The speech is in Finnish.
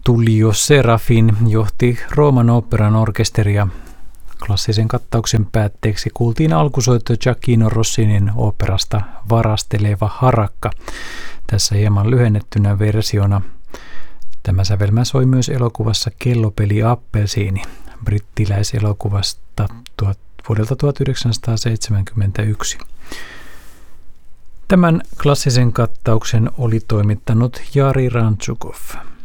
Tullio Serafin johti Rooman oopperan orkesteria. Klassisen kattauksen päätteeksi kuultiin alkusoitto Gioachino Rossinin oopperasta Varasteleva harakka. Tässä hieman lyhennettynä versiona. Tämä sävelmä soi myös elokuvassa Kellopeli Appelsiini, brittiläiselokuvasta vuodelta 1971. Tämän klassisen kattauksen oli toimittanut Jari Rantsukov.